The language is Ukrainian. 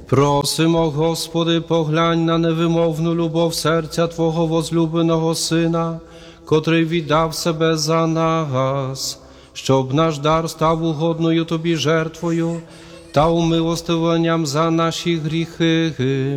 Просимо, Господи, поглянь на невимовну любов серця Твого возлюбленого Сина, котрий віддав себе за нас, щоб наш дар став угодною Тобі жертвою та умилостивленням за наші гріхи.